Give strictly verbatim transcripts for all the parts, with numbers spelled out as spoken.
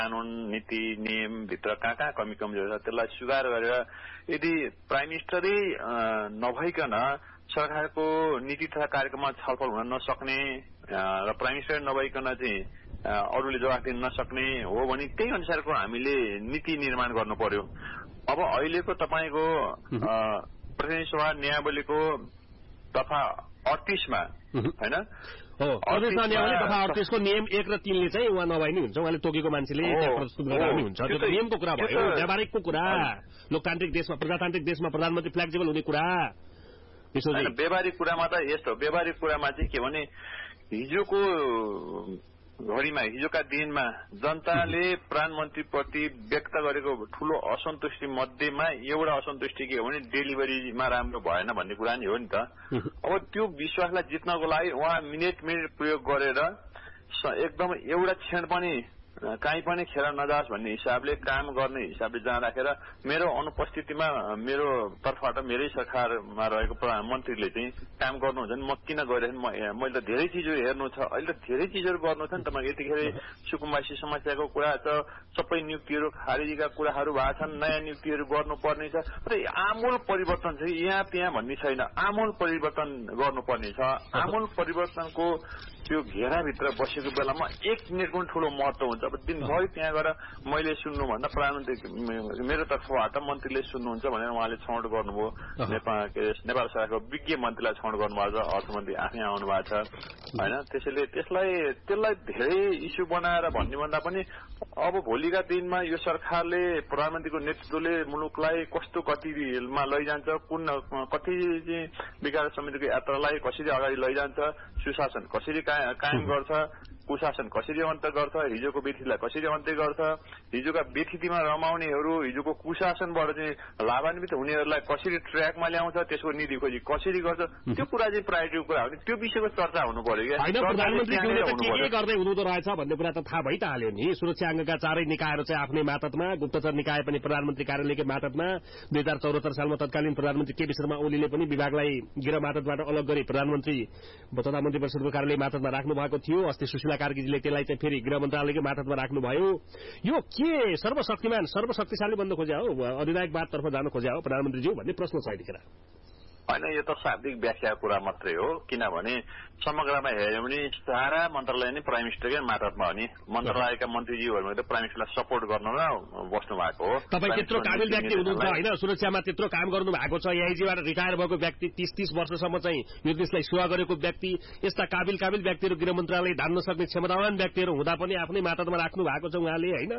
कानून नीति नियम भित्र कहाँ कहाँ कमी कमजोरी छ त्यसलाई सुधार गरेर यदि प्राइम मिनिस्टरै नभइकन सरकारको नीति तथा कार्यक्रममा छलफल हुन नसक्ने र प्राइम मिनिस्टर नभइकन चाहिँ अरूले जवाफ दिन नसक्ने हो भने त्यही अनुसारको हामीले नीति निर्माण गर्नु पर्यो। अब अहिलेको तपाईको प्रतिनिधि सभा नियमावलीको दफा अडतीसमा हैन हो प्रदेशमा नियमावली दफा अडतीसको नियम एक र तीनले चाहिँ उहाँ नभए नि हुन्छ, उहाँले तोकेको मान्छेले त्यहाँ प्रस्तुत गरेर नि हुन्छ। त्यो त नियमको कुरा भयो, व्यावहारिकको कुरा, लोकतान्त्रिक देशमा प्रजातान्त्रिक देशमा प्रधानमन्त्री फ्लेक्सिबल हुने कुरा। व्यावहारिक कुरामा त यस्तो व्यावहारिक कुरामा चाहिँ के भने हिजोको घडीमा हिजोका दिनमा जनताले प्रधानमन्त्रीप्रति व्यक्त गरेको ठूलो असन्तुष्टि मध्येमा एउटा असन्तुष्टि के हो भने डेलिभरीमा राम्रो भएन भन्ने कुरा नि हो नि त। अब त्यो विश्वासलाई जित्नको लागि उहाँ मिनेट मिनेट प्रयोग गरेर एकदम एउटा क्षण पनि कहीँ पनि खेर नजाओस् भन्ने हिसाबले काम गर्ने हिसाबले जहाँ राखेर मेरो अनुपस्थितिमा मेरो तर्फबाट मेरै सरकारमा रहेको प्रधानमन्त्रीले चाहिँ काम गर्नुहुन्छ भने म किन गइरहेको मैले त धेरै चिजहरू हेर्नु छ, अहिले त धेरै चिजहरू गर्नु छ नि त। यतिखेर सुकुम्बासी समस्याको कुरा छ, सबै नियुक्तिहरू खारेजीका कुराहरू भएको छन्, नयाँ नियुक्तिहरू गर्नुपर्ने छ र आमूल परिवर्तन छ। यहाँ त्यहाँ भन्ने छैन, आमूल परिवर्तन गर्नुपर्ने छ। आमूल परिवर्तनको त्यो घेराभित्र बसेको बेलामा एक मिनटको पनि ठूलो महत्व हुन्छ। अब दिनभरि त्यहाँ गएर मैले सुन्नुभन्दा प्रधानमन्त्री मेरो तर्फबाट मन्त्रीले सुन्नुहुन्छ भनेर उहाँले छनौट गर्नुभयो। नेपाल नेपाल सरकारको विज्ञ मन्त्रीलाई छनौट गर्नुभएको छ, अर्थमन्त्री आफै आउनु भएको छ होइन। त्यसैले त्यसलाई त्यसलाई धेरै इस्यु बनाएर भन्ने भन्दा पनि अब भोलिका दिनमा यो सरकारले प्रधानमन्त्रीको नेतृत्वले मुलुकलाई कस्तो गतिमा लैजान्छ, कुन कति चाहिँ विकास समितिको यात्रालाई कसरी अगाडि लैजान्छ, सुशासन कसरी कायम गर्छ, कुशासन कसरी अन्त्य गर्छ, हिजोको व्यथितिलाई कसरी अन्त्य गर्छ, हिजोका व्यथितिमा रमाउनेहरू हिजोको कुशासनबाट चाहिँ लाभान्वित हुनेहरूलाई कसरी ट्र्याकमा ल्याउँछ, त्यसको नीति खोजी कसरी गर्छ, त्यो कुरा चाहिँ प्रायोरिटीको कुरा हो नि। त्यो विषयको चर्चा हुनु पर्यो क्या। प्रधानमन्त्रीले त के के गर्दै हुँदो रहेछ भन्ने कुरा त थाहा भइ त हाल्यो नि। सुरक्षा अङ्गका चारै निकायहरू चाहिँ आफ्नै मातहतमा, गुप्तचर निकाय पनि प्रधानमन्त्री कार्यालयकै मातहतमा। दुई हजार चौहत्तर सालमा तत्कालीन प्रधानमन्त्री केपी शर्मा ओलीले पनि विभागलाई गृह मातहतबाट अलग गरी प्रधानमन्त्री तथा मन्त्री परिषदको कार्यालय मातहतमा राख्नु भएको थियो। अस्ति सुशीला कार्कीजीले त्यसलाई चाहिँ फेरि गृह मन्त्रालयकै मातहतमा राख्नुभयो। यो के सर्वशक्तिमान सर्वशक्तिशाली बन्न खोज्या हो, अधिनायकवादतर्फ जान खोज्या हो प्रधानमन्त्रीज्यू भन्ने प्रश्न छ यतिखेर होइन। यो त शाब्दिक व्याख्या कुरा मात्रै हो, किनभने समग्रमा हेर्यो भने सारा मन्त्रालय नै प्राइम मिनिस्टरकै मातहतमा हो नि। मन्त्रालयका मन्त्रीज्यूहरू त प्राइम मिनिस्टरलाई सपोर्ट गर्न बस्नु भएको हो। तपाईँ त्यत्रो काबिल व्यक्ति हुनुहुन्छ होइन, सुरक्षामा त्यत्रो काम गर्नु भएको छ, एआइजीबाट रिटायर भएको व्यक्ति, तीस तीस वर्षसम्म चाहिँ यो देशलाई सेवा गरेको व्यक्ति, यस्ता काबिल काबिल व्यक्तिहरू गृह मन्त्रालय धान्न सक्ने क्षमतावान व्यक्तिहरू हुँदा पनि आफ्नै मातहतमा राख्नु भएको छ उहाँले होइन।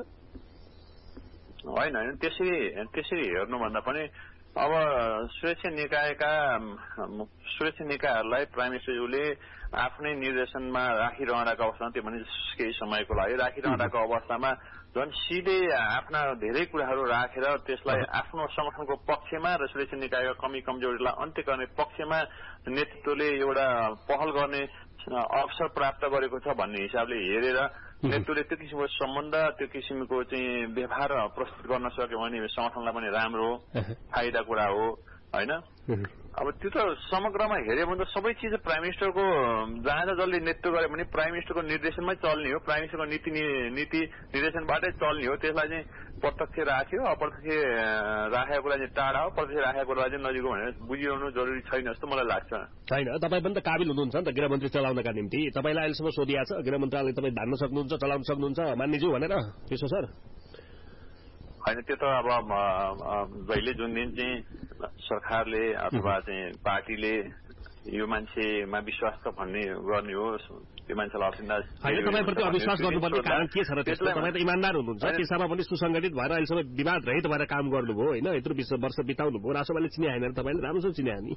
होइन होइन त्यसरी त्यसरी हेर्नुभन्दा पनि अब सुरक्षा निकायका सुरक्षा निकायहरूलाई प्राइम मिनिस्टरज्यूले आफ्नै निर्देशनमा राखिरहँदाको अवस्थामा, त्यो भने केही समयको लागि राखिरहँदाको अवस्थामा झन् सिधै आफ्ना धेरै कुराहरू राखेर त्यसलाई आफ्नो संगठनको पक्षमा र सुरक्षा निकायका कमी कमजोरीलाई अन्त्य गर्ने पक्षमा नेतृत्वले एउटा पहल गर्ने अवसर प्राप्त गरेको छ भन्ने हिसाबले हेरेर नेतृत्वले त्यो किसिमको सम्बन्ध, त्यो किसिमको चाहिँ व्यवहार प्रस्तुत गर्न सक्यो भने संगठनलाई पनि राम्रो फाइदा कुरा हो होइन। अब त्यो त समग्रमा हेऱ्यो भने त सबै चिज प्राइम मिनिस्टरको जहाँ जसले नेतृत्व गर्यो भने प्राइम मिनिस्टरको निर्देशनमै चल्ने हो, प्राइम मिनिस्टरको नीति नीति निर्देशनबाटै चल्ने हो। त्यसलाई चाहिँ प्रत्यक्ष राख्यो, अप्रत्यक्ष राखेको कुरा चाहिँ टाढा हो, प्रत्यक्ष राखेको कुरा चाहिँ नजिक हो भनेर बुझिरहनु जरुरी छैन जस्तो मलाई लाग्छ। छैन, तपाईँ पनि त काबिल हुनुहुन्छ नि त गृहमन्त्री चलाउनका निम्ति। तपाईँलाई अहिलेसम्म सोधिया छ गृह मन्त्रालय तपाईँ धान्न सक्नुहुन्छ, चलाउन सक्नुहुन्छ मान्यज्यू भनेर त्यसो सर? होइन, त्यो त अब जहिले जुन दिन चाहिँ सरकारले अथवा चाहिँ पार्टीले यो मान्छेमा विश्वास त भन्ने गर्ने हो, त्यो मान्छेलाई असिन्दा होइन। तपाईँप्रति अविश्वास गर्नुपर्ने कारण के छ र? त्यसलाई तपाईँ त इमान्दार हुनुहुन्छ, त्यसमा पनि सुसंगठित भएर अहिलेसम्म विवाद रहित भएर काम गर्नुभयो होइन, यत्रो वर्ष बिताउनु भयो, राष्ट्रपतिले चिने होइन, तपाईँले राम्रोसँग चिने नि।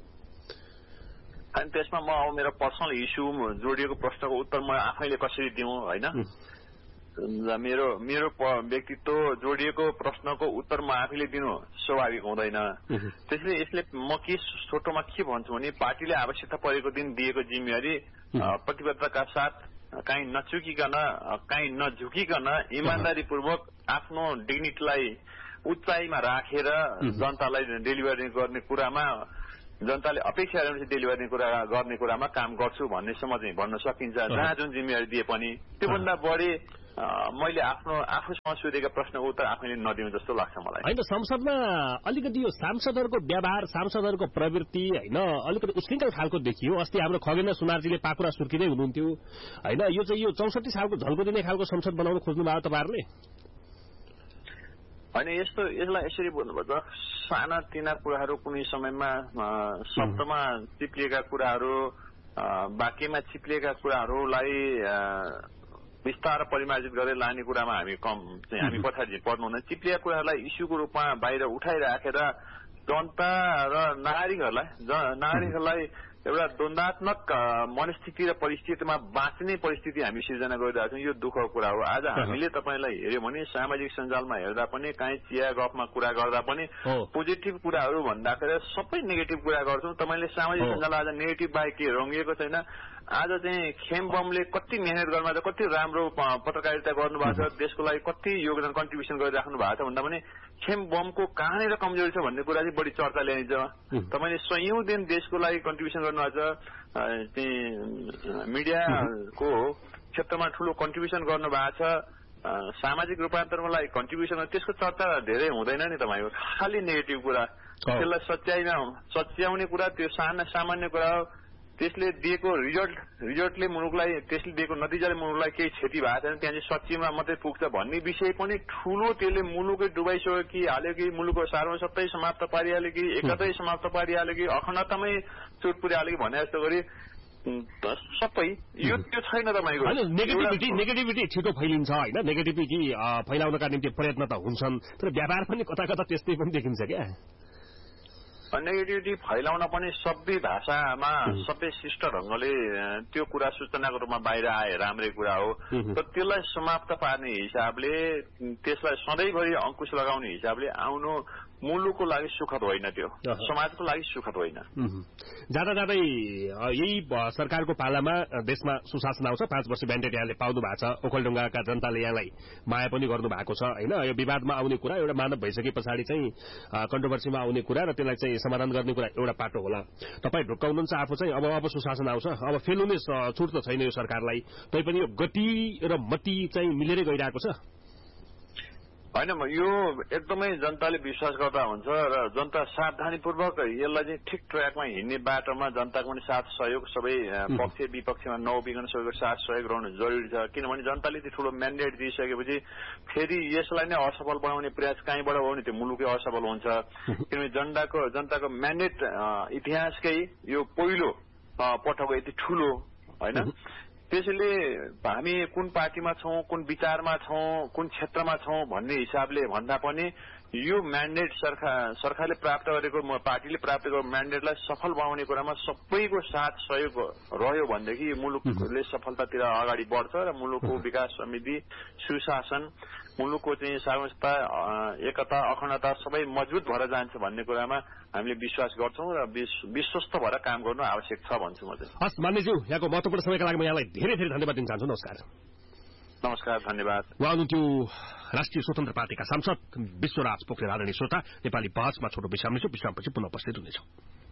अनि त्यसमा म अब मेरो पर्सनल इस्यु जोडिएको प्रश्नको उत्तर म आफैले कसरी दिउँ होइन। मेरो मेरो व्यक्तित्व जोडिएको प्रश्नको उत्तर म आफैले दिनु स्वाभाविक हुँदैन। त्यसैले यसले म के छोटोमा के भन्छु भने पार्टीले आवश्यकता परेको दिन दिएको जिम्मेवारी प्रतिबद्धताका साथ कहीँ नचुकिकन कहीँ नझुकिकन इमान्दारीपूर्वक आफ्नो डिग्निटीलाई उचाइमा राखेर जनतालाई डेलिभरी गर्ने कुरामा, जनताले अपेक्षा अनुसार डेलिभरी कुरा गर्ने कुरामा काम गर्छु भन्नेसम्म चाहिँ भन्न सकिन्छ। जहाँ जुन जिम्मेवारी दिए पनि त्योभन्दा बढी मैले आफ्नो आफूसँग सोधेका प्रश्नको उत्तर आफैले नदिउँ जस्तो लाग्छ मलाई। होइन, संसदमा अलिकति यो सांसदहरूको व्यवहार, सांसदहरूको प्रवृत्ति होइन अलिकति उश्रृङ्खल खालको देखियो। अस्ति हाम्रो खगेन्द्र सुनारजीले पाखुरा सुर्किँदै हुनुहुन्थ्यो होइन। यो चाहिँ यो चौसठी सालको झल्को दिने खालको संसद बनाउन खोज्नुभयो तपाईँहरूले? होइन, यस्तो यसलाई यसरी बोल्नुपर्छ, साना तिना कुराहरू कुनै समयमा शब्दमा चिप्लिएका कुराहरू, वाक्यमा चिप्लिएका कुराहरूलाई विस्तार परिमार्जित गरेर लाने कुरामा हामी कम चाहिँ हामी पछाडि पर्नु हुँदैन। चिप्लिएका कुराहरूलाई इस्युको रूपमा बाहिर उठाइराखेर जनता र नागरिकहरूलाई नागरिकहरूलाई एउटा द्वन्द्वात्मक मनस्थिति र परिस्थितिमा बाँच्ने परिस्थिति हामी सिर्जना गरिरहेका छौँ। यो दुःखको कुरा हो। आज हामीले तपाईँलाई हेऱ्यौँ भने सामाजिक सञ्जालमा हेर्दा पनि, काहीँ चिया गफमा कुरा गर्दा पनि पोजिटिभ कुराहरू भन्दाखेरि सबै नेगेटिभ कुरा गर्छौँ। तपाईँले सामाजिक सञ्जाल आज नेगेटिभ बाहेक के रङ्गिएको छैन। आज चाहिँ खेम बमले कति मेहनत गर्नुभएको छ, कति राम्रो पत्रकारिता गर्नुभएको छ, देशको लागि कति योगदान कन्ट्रिब्युसन गरिराख्नु भएको छ भन्दा पनि खेम बमको कहाँनिर कमजोरी छ भन्ने कुरा चाहिँ बढी चर्चा ल्याइन्छ। तपाईँले सयौं दिन देशको लागि कन्ट्रिब्युसन गर्नुभएको छ, चाहिँ मिडियाको क्षेत्रमा ठूलो कन्ट्रिब्युसन गर्नुभएको छ, सामाजिक रूपान्तरणको लागि कन्ट्रिब्युसन, त्यसको चर्चा धेरै हुँदैन नि तपाईँको, खालि नेगेटिभ कुरा। त्यसलाई सच्याइन सच्याउने कुरा त्यो साना सामान्य कुरा हो। त्यसले दिएको रिजल्ट रिजल्टले मुलुकलाई, त्यसले दिएको नतिजाले मुलुकलाई केही क्षति भएको छैन, त्यहाँ चाहिँ सच्चीमा मात्रै पुग्छ भन्ने विषय पनि ठूलो, त्यसले मुलुकै डुबाइसक्यो कि हाल्यो कि मुलुकको सार्वभौमत्वै समाप्त पारिहाल्यो कि एकतै समाप्त पारिहाल्यो कि अखण्डतामै चोट पुर्याहाल्यो कि भने जस्तो गरी सबै यो त्यो छैन तपाईँको। नेगेटिभिटी नेगेटिभिटी छिटो फैलिन्छ होइन, नेगेटिभिटी फैलाउनका निम्ति प्रयत्न त हुन्छन्, तर व्यापार पनि कता कता त्यस्तै पनि देखिन्छ क्या। नेगेटिभिटी फैलाउन पनि सबै भाषामा सबै शिष्ट ढंगले त्यो कुरा सूचनाको रूपमा बाहिर आए राम्रै कुरा हो। तर त्यसलाई समाप्त पार्ने हिसाबले, त्यसलाई सधैँभरि अंकुश लगाउने हिसाबले आउनु मुलुकको लागि सुखद होइन, त्यो समाजको लागि सुखद होइन। जाँदा जाँदै यही सरकारको पालामा देशमा सुशासन आउँछ। पाँच वर्ष म्यान्डेट यहाँले पाउनु भएको छ, ओखलढुङ्गाका जनताले यहाँलाई माया पनि गर्नु भएको छ होइन। यो विवादमा आउने कुरा एउटा मानव भइसके पछाडि चाहिँ कन्ट्रोभर्सीमा आउने कुरा र त्यसलाई चाहिँ समाधान गर्ने कुरा एउटा पाटो होला। तपाईँ ढुक्क हुनुहुन्छ आफू चाहिँ अब अब सुशासन आउँछ, अब फेल हुने छुट त छैन यो सरकारलाई, तैपनि यो गति र मति चाहिँ मिलेरै गइरहेको छ होइन। यो एकदमै जनताले विश्वास गर्दा हुन्छ र जनता सावधानीपूर्वक यसलाई चाहिँ ठिक ट्र्याकमा हिँड्ने बाटोमा जनताको पनि साथ सहयोग, सबै पक्ष विपक्षमा नउभिकन सबैको साथ सहयोग रहनु जरुरी छ। किनभने जनताले त्यो ठूलो म्यान्डेट दिइसकेपछि फेरि यसलाई नै असफल बनाउने प्रयास कहीँबाट हो भने त्यो मुलुकै असफल हुन्छ। किनभने जनताको जनताको म्यान्डेट इतिहासकै यो पहिलो पटक यति ठूलो होइन। त्यसैले हामी कुन पार्टीमा छौं, कुन विचारमा छौं, कुन क्षेत्रमा छौं भन्ने हिसाबले भन्दा पनि यो म्यान्डेट सरकार सरकारले प्राप्त गरेको, पार्टीले प्राप्त गरेको म्यान्डेटलाई सफल बनाउने कुरामा सबैको साथ सहयोग रह्यो भनेदेखि मुलुकले सफलतातिर अगाडि बढ्छ र मुलुकको विकास समृद्धि, सुशासन, मुलुकको चाहिँ सार्वभौमता, एकता, अखण्डता सबै मजबुत भएर जान्छ भन्ने कुरामा हामीले विश्वास गर्छौं र विश्वस्त भएर काम गर्नु आवश्यक छ भन्छु म चाहिँ। हस् मान्यज्यू, यहाँको महत्त्वपूर्ण समयका लागि म यहाँलाई धेरै धेरै धन्यवाद दिन चाहन्छु। नमस्कार। नमस्कार, धन्यवाद। उहाँ हुनुहुन्थ्यो राष्ट्रिय स्वतन्त्र पार्टीका सांसद विश्वराज पोखरेल। आदरणीय श्रोता, नेपाली बहसमा छोटो विश्राम लिन्छौँ, विश्रामपछि पुनः उपस्थित हुनेछौँ।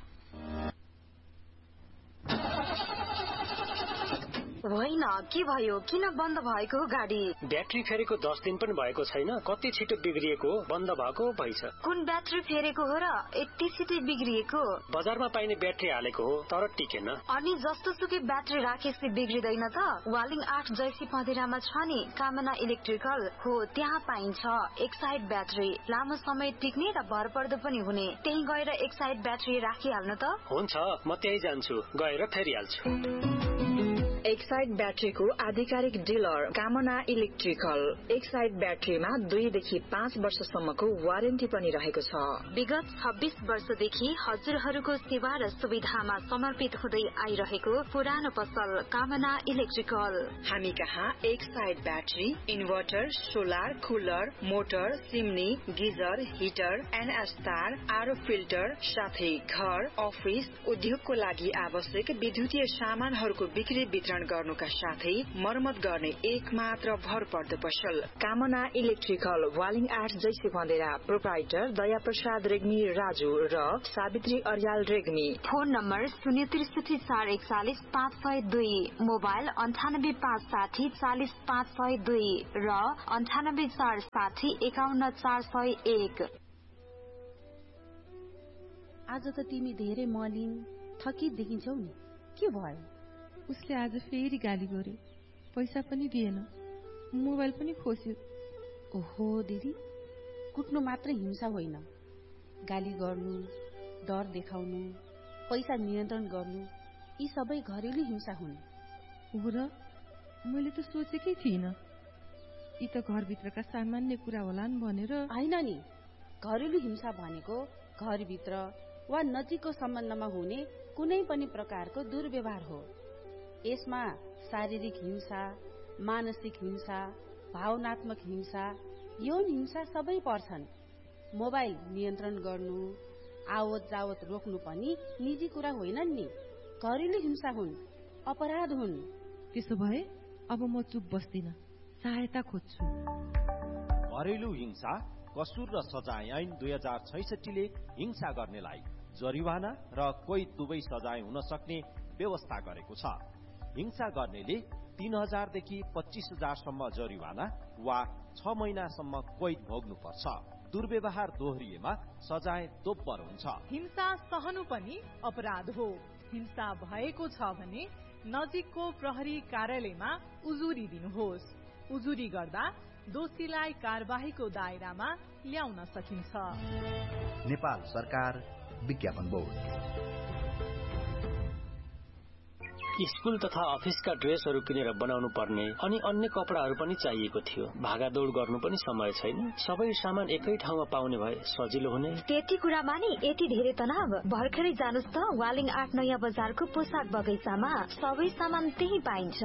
होइन, के भयो? किन बन्द भएको हो गाडी? ब्याट्री फेरेको दस दिन पनि भएको छैन, कति छिटो बिग्रिएको, बन्द भएको भइछ। कुन ब्याट्री फेरेको हो र यति छिटो बिग्रिएको? बजारमा पाइने ब्याट्री हालेको हो तर टिकेन। अनि जस्तो सुकै ब्याट्री राखेपछि बिग्रिदैन त? वालिङ आठ जैसी पँधेरामा छ नि कामना इलेक्ट्रिकल हो, त्यहाँ पाइन्छ एक साइड ब्याट्री, लामो समय टिक्ने र भरपर्दो पनि हुने। त्यही गएर एक साइड ब्याट्री राखिहाल्नु त। हुन्छ, म त्यही जान्छु, गएर फेरिहाल्छु। एक साइड ब्याट्रीको आधिकारिक डिलर कामना इलेक्ट्रिकल। एक साइड ब्याट्रीमा दुईदेखि पाँच वर्षसम्मको वारेन्टी पनि रहेको छ। विगत छब्बीस वर्षदेखि हजुरहरूको सेवा र सुविधामा समर्पित हुँदै आइरहेको पुरानो पसल कामना इलेक्ट्रिकल। हामी कहाँ एक side battery, inverter, solar, cooler, motor, chimney, geyser, heater, एनएसटार, आरो फिल्टर साथै घर, अफिस, उद्योगको लागि आवश्यक विद्युतीय सामानहरूको बिक्री वितरण वितरण गर्नुका साथै मर्मत गर्ने एक मात्र भर पर्दो पसल कामना इलेक्ट्रिकल वालिङ आठ जैसे बन्देरा प्रोप्राइटर दया प्रसाद रेग्मी राजू र सावित्री अर्याल रेग्मी। फोन नम्बर शून्य त्रिसठी चार एकचालिस पाँच सय दुई, मोबाइल अन्ठानब्बे पाँच साठी चालिस पाँच सय दुई र अन्ठानब्बे चार साठी एकाउन्न चार सय एक। आज त तिमी धेरै मलिन थकित देखिन्छौ नि, के भयो? उसले आज फेरि गाली गर्यो, पैसा पनि दिएन, मोबाइल पनि खोस्यो। ओहो दिदी, कुट्नु मात्र हिंसा होइन, गाली गर्नु, डर देखाउनु, पैसा नियन्त्रण गर्नु, यी सबै घरेलु हिंसा हुन्। हो र, मैले त सोचेकै थिइनँ, यी त घरभित्रका सामान्य कुरा होलान् भनेर। होइन नि, घरेलु हिंसा भनेको घरभित्र वा नजिकको सम्बन्धमा हुने कुनै पनि प्रकारको दुर्व्यवहार हो। यसमा शारीरिक हिंसा, मानसिक हिंसा, भावनात्मक हिंसा, यौन हिंसा सबै पर्छन्। मोबाइल नियन्त्रण गर्नु, आवत जावत रोक्नु पनि निजी कुरा होइनन् नि, घरेलु हिंसा हुन्, अपराध हुन्। त्यसो भए अब म चुप बस्दिन, सहायता खोज्छु। घरेलु हिंसा कसुर र सजाय ऐन दुई हजार छैसठीले हिंसा गर्नेलाई जरिवाना र कोही दुवै सजाय हुन सक्ने व्यवस्था गरेको छ। हिंसा गर्नेले तीन हजारदेखि पच्चीस हजारसम्म जरिवाना वा छ महिनासम्म कैद भोग्नुपर्छ। दुर्व्यवहार दोहोरिएमा सजाय दोब्बर हुन्छ। हिंसा सहनु पनि अपराध हो। हिंसा भएको छ भने नजिकको प्रहरी कार्यालयमा उजुरी दिनुहोस्। उजुरी गर्दा दोषीलाई कारबाहीको दायरामा ल्याउन सकिन्छ। नेपाल सरकार विज्ञापन बोर्ड। स्कुल तथा अफिसका ड्रेसहरू किनेर बनाउनु पर्ने अनि अन्य कपडाहरू पनि चाहिएको थियो। भागादौड गर्नु पनि समय छैन। सबै सामान एकै ठाउँमा पाउने भए सजिलो हुने। त्यति कुरामा नि यति धेरै तनाव? भर्खरै जानुस् त वालिङ आठ नयाँ बजारको पोसाक बगैँचामा, सबै सामान त्यही पाइन्छ।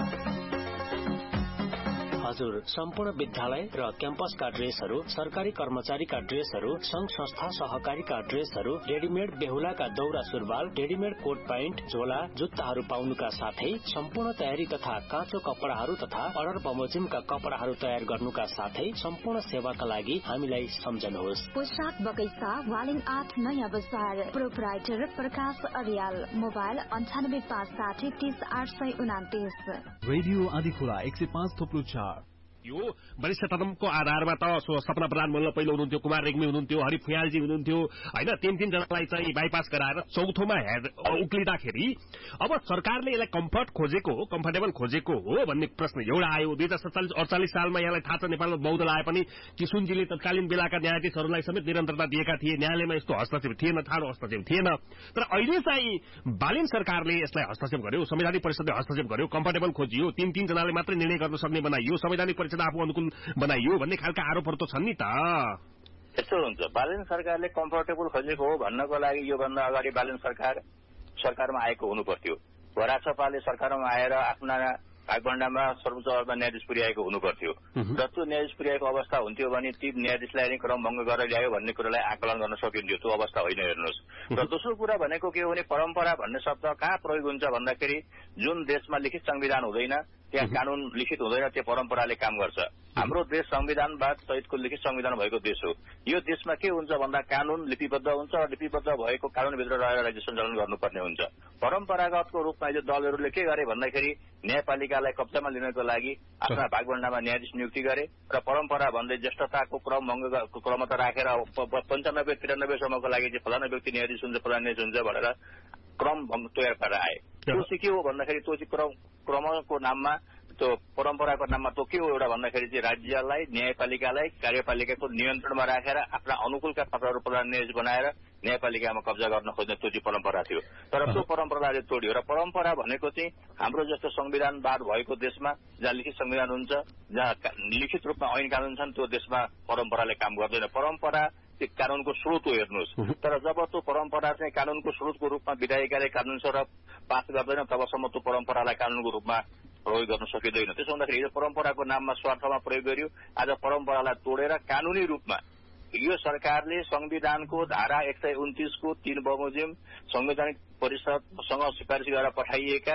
हजुर, सम्पूर्ण विद्यालय र क्याम्पसका ड्रेसहरू, सरकारी कर्मचारीका ड्रेसहरू, संघ संस्था सहकारीका ड्रेसहरू, रेडिमेड बेहुलाका दौरा सुरुवाल, रेडिमेड कोट प्यान्ट, झोला, जुत्ताहरू पाउनुका साथै सम्पूर्ण तयारी तथा काँचो कपडाहरू तथा अर्डर बमोजिमका कपडाहरू तयार गर्नुका साथै सम्पूर्ण सेवाका लागि हामीलाई सम्झनुहोस्। पोसाक बगैँचा वालिङ आठ नयाँ बजार, प्रोप्राइटर प्रकाश अर्याल, मोबाइल अन्ठानब्बे पाँच साठी तीस आठ सय उनातिस। रेडियो आदिखोला एक सय पाँच थोप्लो चार। यो वरिष्ठ तदमको आधारमा त सपना प्रधान मल्ल पहिलो हुनुहुन्थ्यो, कुमार रेग्मी हुनुहुन्थ्यो, हरि फुयालजी हुनुहुन्थ्यो होइन, तीन तीनजनालाई चाहिँ बाइपास गराएर चौथोमा उक्लिँदाखेरि अब सरकारले यसलाई कम्फर्ट खोजेको हो, कम्फर्टेबल खोजेको हो भन्ने प्रश्न एउटा आयो। दुई हजार सत्तालिस अडचालिस सालमा यहाँलाई थाहा छ नेपालमा बहुदल आए पनि किशुनजीले तत्कालीन बेलाका न्यायाधीशहरूलाई समेत निरन्तरता दिएका थिए। न्यायालयमा यस्तो हस्तक्षेप थिएन, ठाडो हस्तक्षेप थिएन। तर अहिले चाहिँ बालिन सरकारले यसलाई हस्तक्षेप गर्यो, संवैधानिक परिषदले हस्तक्षेप गर्यो, कम्फर्टेबल खोजियो, तीन तीनजनाले मात्रै निर्णय गर्न सक्ने बनाइयो, संवैधानिक परिषद आफू अनुकूल बनाइयो भन्ने खालका आरोपहरू त छन् नि त। यस्तो हुन्छ, बालिन सरकारले कम्फर्टेबल खोजेको हो भन्नको लागि योभन्दा अगाडि बालिन सरकार सरकारमा आएको हुनु पर्थ्यो। राजसपाले सरकारमा आएर आफ्ना भागभण्डामा सर्वोच्च अदालतमा न्यायाधीश पुर्याएको हुनु पर्थ्यो र त्यो न्यायाधीश पुर्याएको अवस्था हुन्थ्यो भने ती न्यायाधीशलाई नै क्रम भङ्ग गरेर ल्यायो भन्ने कुरालाई आकलन गर्न सकिन्थ्यो। त्यो अवस्था होइन, हेर्नुहोस्। र दोस्रो कुरा भनेको के हो भने परम्परा भन्ने शब्द कहाँ प्रयोग हुन्छ भन्दाखेरि जुन देशमा लिखित संविधान हुँदैन, त्यहाँ कानून लिखित हुँदैन, त्यो परम्पराले काम गर्छ। हाम्रो देश संविधानवाद सहितको लिखित संविधान भएको देश हो। यो देशमा के हुन्छ भन्दा कानून लिपिबद्ध हुन्छ र लिपिबद्ध भएको कानूनभित्र रहेर राज्य सञ्चालन गर्नुपर्ने हुन्छ। परम्परागतको रूपमा यो दलहरूले के गरे भन्दाखेरि न्यायपालिकालाई कब्जामा लिनको लागि आफ्ना भागभण्डामा न्यायाधीश नियुक्ति गरे र परम्परा भन्दै ज्येष्ठताको क्रम भङ्गको क्रमता राखेर पञ्चानब्बे त्रियानब्बेसम्मको लागि चाहिँ फलाना व्यक्ति न्यायाधीश हुन्छ, प्रधान न्यायाधीश हुन्छ भनेर क्रम भङ्ग तयार गरेर आए। त्यो चाहिँ के हो भन्दाखेरि त्यो चाहिँ क्रम क्रमको नाममा, त्यो परम्पराको नाममा त्यो के हो एउटा भन्दाखेरि चाहिँ राज्यलाई, न्यायपालिकालाई कार्यपालिकाको नियन्त्रणमा राखेर आफ्ना अनुकूलका पात्रहरू प्रधान न्यायाधीश बनाएर न्यायपालिकामा कब्जा गर्न खोज्ने त्यो चाहिँ परम्परा थियो। तर त्यो परम्पराले तोड्यो र परम्परा भनेको चाहिँ हाम्रो जस्तो संविधानवाद भएको देशमा जहाँ लिखित संविधान हुन्छ, जहाँ लिखित रूपमा ऐन कानून छन्, त्यो देशमा परम्पराले काम गर्दैन। परम्परा त्यो कानूनको स्रोत हो, हेर्नुहोस्। तर जब त्यो परम्परा चाहिँ कानूनको स्रोतको रूपमा विधायिकाले कानून सर पास गर्दैन तबसम्म त्यो परम्परालाई कानूनको रूपमा प्रयोग गर्न सकिँदैन। त्यसो हुँदाखेरि यो परम्पराको नाममा स्वार्थमा प्रयोग गर्यो। आज परम्परालाई तोडेर कानूनी रूपमा यो सरकारले संविधानको धारा एक सय उन्तिसको तीन बमोजिम संवैधानिक परिषदसँग सिफारिस गरेर पठाइएका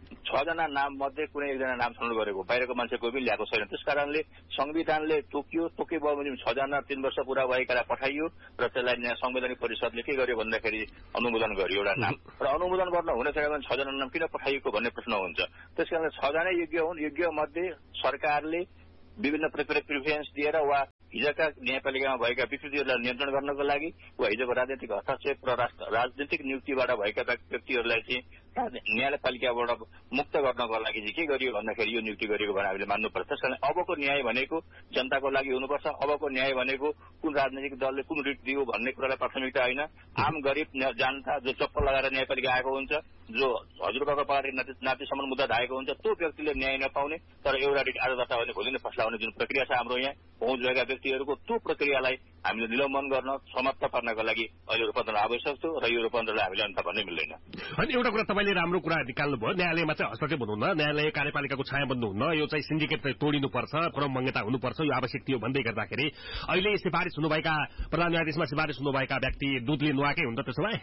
छजना नाम मध्ये कुनै एकजना नाम छनौट गरेको बाहिरको मान्छे कोही पनि ल्याएको छैन। त्यस कारणले संविधानले तोकियो तोके बमोजिम छजना तीन वर्ष पूरा भएकालाई पठाइयो र त्यसलाई संवैधानिक परिषदले के गर्यो भन्दाखेरि अनुमोदन गर्यो एउटा नाम र अनुमोदन गर्न हुने छैन भने छजना नाम किन पठाइएको भन्ने प्रश्न हुन्छ। त्यस कारणले छजना योग्य हुन्। योग्य मध्ये सरकारले विभिन्न प्रिफरेन्स दिएर वा हिजोका न्यायपालिकामा भएका विकृतिहरूलाई नियन्त्रण गर्नको लागि वा हिजोको राजनीतिक हस्तक्षेप र राजनीतिक नियुक्तिबाट भएका व्यक्तिहरूलाई चाहिँ न्यायपालिकाबाट मुक्त गर्नको लागि चाहिँ के गरियो भन्दाखेरि यो नियुक्ति गरिएको भनेर हामीले मान्नुपर्छ। त्यस कारण अबको न्याय भनेको जनताको लागि हुनुपर्छ। अबको न्याय भनेको कुन राजनीतिक दलले कुन रिट दियो भन्ने कुरालाई प्राथमिकता होइन। आम गरिब जनता जो चप्पल लगाएर न्यायपालिका आएको हुन्छ, जो हजुरबाको पार्टी नातिसम्म मुद्दा धाएको हुन्छ, त्यो व्यक्तिले न्याय नपाउने तर एउटा रिट आज दर्ता भने भोलि नै फैसला हुने जुन प्रक्रिया छ हाम्रो यहाँ पहुँच भएका व्यक्तिहरूको त्यो प्रक्रियालाई हामीले निलम्बन गर्न समाप्त पार्नको लागि अहिले रूपान्तरण आवश्यक छ र यो रूपान्तरणलाई हामीले अन्त भन्नै मिल्दैन। अनि एउटा कुरा तपाईँले राम्रो कुरा निकाल्नुभयो, न्यायालयमा चाहिँ हस्तक्षेप हुनुहुन्न, न्यायालय कार्यपालिकाको छाया बन्नुहुन्न, यो चाहिँ सिन्डिकेट चाहिँ तोडिनुपर्छ, क्रमभङ्गता हुनुपर्छ, यो आवश्यक थियो भन्दै गर्दाखेरि अहिले सिफारिस हुनुभएका प्रधान न्यायाधीशमा सिफारिस हुनुभएका व्यक्ति दुधले नुहाएकै हुन्छ त्यसो भए?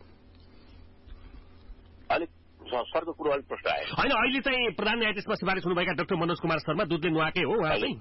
अलिक सरको कुरो अलिक प्रश्न आयो होइन। अहिले चाहिँ प्रधान न्यायाधीशमा सिफारिस हुनुभएका डाक्टर मनोज कुमार शर्मा दुधले नुहाएकै हो उहाँ चाहिँ?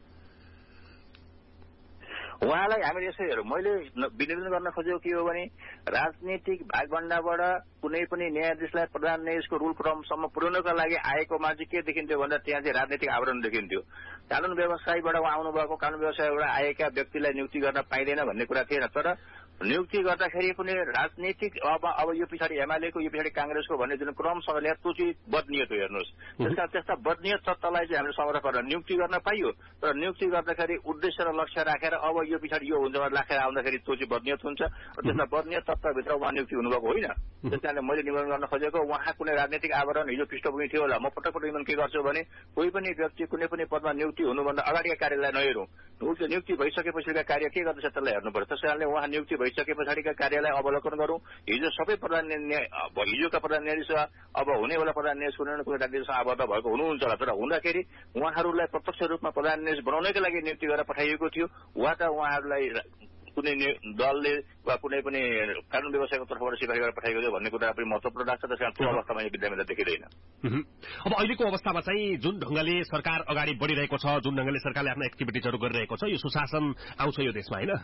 उहाँलाई हामीले यसै हेरौँ, मैले विनियोजन गर्न खोजेको के हो भने राजनीतिक भागभण्डाबाट कुनै पनि न्यायाधीशलाई प्रधान न्यायाधीशको रूल क्रमसम्म पुर्याउनका लागि आएकोमा चाहिँ के देखिन्थ्यो भन्दा त्यहाँ चाहिँ राजनीतिक आवरण देखिन्थ्यो। कानून व्यवसायबाट उहाँ आउनुभएको कानून व्यवसायबाट आएका व्यक्तिलाई नियुक्ति गर्न पाइँदैन भन्ने कुरा थिएन। तर नियुक्ति गर्दाखेरि पनि राजनीतिक अब अब यो पछाडि एमालेको यो पछाडि कांग्रेसको भन्ने जुन क्रमसँग ल्याएर त्यो चाहिँ बदनियत हो। हेर्नुहोस्, त्यसका त्यस्ता बदनियत तत्त्वलाई चाहिँ हामीले संग्रह गरेर नियुक्ति गर्न पाइयो। तर नियुक्ति गर्दाखेरि उद्देश्य र लक्ष्य राखेर अब यो पछाडि यो हुन्छ राखेर आउँदाखेरि त्यो चाहिँ बदनियत हुन्छ र त्यसमा बदनियत तत्त्वभित्र उहाँ नियुक्ति हुनुभएको होइन। त्यस कारणले मैले निवेदन गर्न खोजेको उहाँ कुनै राजनीतिक आवरण हिजो पृष्ठभूमि थियो होला। म पटक पटक निवेदन के गर्छु भने कोही पनि व्यक्ति कुनै पनि पदमा नियुक्ति हुनुभन्दा अगाडिका कार्यलाई नहेरौँ, नियुक्ति भइसकेपछिका कार्य के गर्दैछ त्यसलाई हेर्नुपर्छ। त्यस कारणले उहाँ नियुक्ति भइसके पछाडिका कार्यलाई अवलोकन गरौँ। हिजो सबै प्रधान हिजोका प्रधान न्यायाधीश अब हुनेवाला प्रधान न्यायाधीश कुनै न कुनै राजनीतिसँग आबद्ध भएको हुनुहुन्छ होला। तर हुँदाखेरि उहाँहरूलाई प्रत्यक्ष रूपमा प्रधान न्यायाधीश बनाउनैका लागि नियुक्ति गरेर पठाइएको थियो वा त उहाँहरूलाई कुनै दलले वा कुनै पनि कानून व्यवसायको तर्फबाट सिफारिस गरेर पठाइएको थियो भन्ने कुरा पनि महत्त्वपूर्ण लाग्छ। त्यस कारण त्यो अवस्थामा यो विद्यामा देखिँदैन। अब अहिलेको अवस्थामा चाहिँ जुन ढंगले सरकार अगाडि बढिरहेको छ, जुन ढंगले सरकारले आफ्नो एक्टिभिटिजहरू गरिरहेको छ, यो सुशासन आउँछ यो देशमा होइन?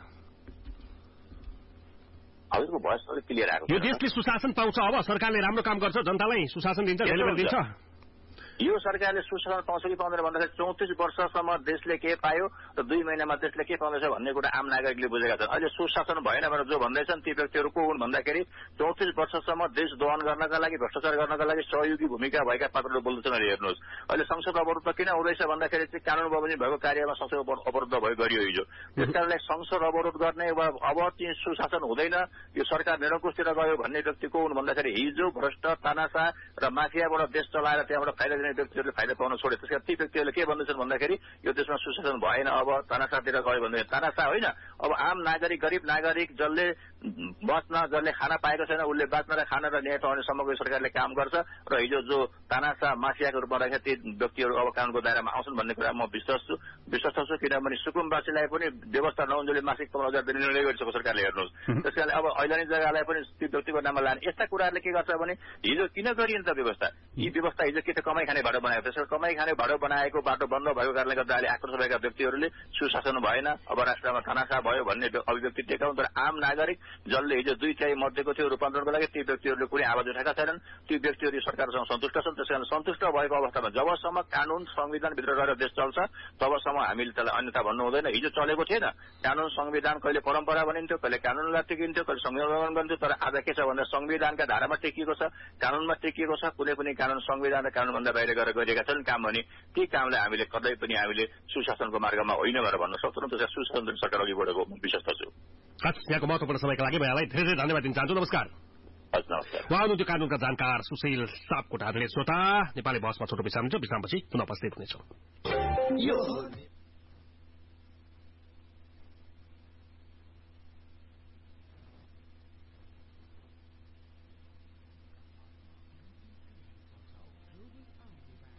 हजुरको भोइस अलिक क्लियर आएको छ। यो देशले सुशासन पाउँछ अब? सरकारले राम्रो काम गर्छ, जनतालाई सुशासन दिन्छ, डेलिभर दिन्छ? यो सरकारले सुशासन पाउँछ कि पाउँदैन भन्दाखेरि चौतिस वर्षसम्म देशले के पायो र दुई महिनामा देशले के पाउँदैछ भन्ने कुरा आम नागरिकले बुझेका छन्। अहिले सुशासन भएन भनेर जो भन्दैछन् ती व्यक्तिहरू को हुन् भन्दाखेरि चौतिस वर्षसम्म देश दोहन गर्नका लागि भ्रष्टाचार गर्नका लागि सहयोगी भूमिका भएका पात्रहरू बोल्दैछन्। अहिले हेर्नुहोस्, अहिले संसद अवरुद्ध किन हुँदैछ भन्दाखेरि चाहिँ कानून बमोजिम भएको कार्यमा संसद अवरुद्ध भयो गरियो हिजो। त्यस कारणले संसद अवरोध गर्ने वा अब चाहिँ सुशासन हुँदैन, यो सरकार निरङ्कुशतिर गयो भन्ने व्यक्ति को हुन् भन्दाखेरि हिजो भ्रष्ट तानासा र माफियाबाट देश चलाएर त्यहाँबाट फाइदा दिने व्यक्तिहरूले फाइदा पाउन छोडे। त्यसका ती व्यक्तिहरूले के भन्दैछन् भन्दाखेरि यो देशमा सुशासन भएन, अब तानासातिर गयो भने तानासा होइन, अब आम नागरिक गरिब नागरिक जसले बच्न जसले खाना पाएको छैन उसले बाँच्न र खाना र न्याय पाउने सम्मको सरकारले काम गर्छ र हिजो जो तानासा माफियाको रूपमा रहेका ती व्यक्तिहरू अब कानूनको दायरामा आउँछन् भन्ने कुरा म विश्वास छु विश्वास छु किनभने सुकुमवासीलाई पनि व्यवस्था नहुँदोले मासिक पन्ध्र हजार दिने निर्णय गरिसकेको सरकारले। हेर्नुहोस्, त्यस कारणले अब ऐलानी जग्गालाई पनि ती व्यक्तिको नाममा लाने यस्ता कुराहरूले के गर्छ भने हिजो किन गरिन्छ व्यवस्था, यी व्यवस्था हिजो के त कमाई खाने बाटो बनाएको, त्यसरी कमाई खाने बाटो बनाएको बाटो बन्द भएको कारणले गर्दा अहिले आक्रोश भएका व्यक्तिहरूले सुशासन भएन, अब राष्ट्रमा तानासा भयो भन्ने अभिव्यक्ति देखाउन्। तर आम नागरिक जसले हिजो दुई तिहाई मध्येको थियो रूपान्तरणको लागि ती व्यक्तिहरूले कुनै आवाज उठाएका छैनन्, ती व्यक्तिहरू सरकारसँग सन्तुष्ट छन्। त्यसकारण सन्तुष्ट भएको अवस्थामा जबसम्म कानून संविधानभित्र रहेर देश चल्छ तबसम्म हामीले त्यसलाई अन्यथा भन्नु हुँदैन। हिजो चलेको थिएन, कानून संविधान कहिले परम्परा बनिन्थ्यो, कहिले कानूनलाई टिकिन्थ्यो, कहिले संविधान बन्थ्यो। तर आज के छ भन्दा संविधानका धारामा टिकिएको छ, कानूनमा टिकिएको छ, कुनै पनि कानून संविधान र कानूनभन्दा बाहिर गएर गरिएका छन् काम भने ती कामलाई हामीले कतै पनि हामीले सुशासनको मार्गमा होइन भनेर भन्न सक्छौँ। त्यसका सुशासन सरकार अघि बढेको विश्वास गर्छु। यहाँको महत्त्वपूर्ण समयका लागि यहाँलाई धेरै धेरै धन्यवाद दिन चाहन्छु। नमस्कार। उहाँ हुनुहुन्थ्यो कानूनका जानकार सुशील सापकोटा। श्रोता, नेपाली बहसमा छोटो विश्राम छ, विश्रामपछि पुनः उपस्थित हुनेछौँ।